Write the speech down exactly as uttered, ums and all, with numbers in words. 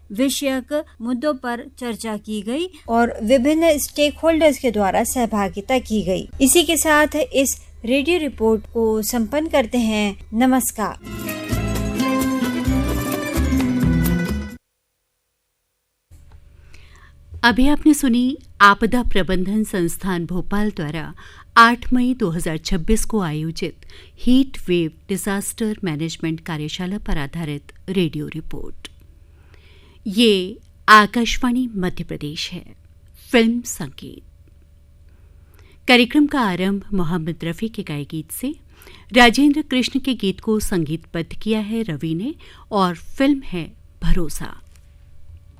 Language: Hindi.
विषयक मुद्दों पर चर्चा की गई और विभिन्न स्टेक होल्डर्स के द्वारा सहभागिता की गई। इसी के साथ इस रेडियो रिपोर्ट को संपन्न करते हैं। नमस्कार। अभी आपने सुनी आपदा प्रबंधन संस्थान भोपाल द्वारा आठ मई दो हज़ार छब्बीस को आयोजित हीट वेव डिजास्टर मैनेजमेंट कार्यशाला पर आधारित रेडियो रिपोर्ट। ये आकाशवाणी मध्य प्रदेश है। फिल्म संगीत कार्यक्रम का आरंभ मोहम्मद रफी के गाए गीत से। राजेंद्र कृष्ण के गीत को संगीतबद्ध किया है रवि ने और फिल्म है भरोसा।